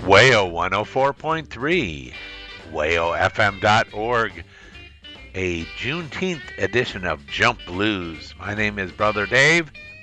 WAYO 104.3, WAYOFM.org, a Juneteenth edition of Jump Blues. My name is Brother Dave.